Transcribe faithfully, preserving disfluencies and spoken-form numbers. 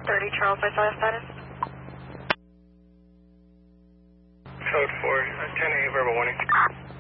thirty Charles, I saw status. Code four, ten A, verbal warning.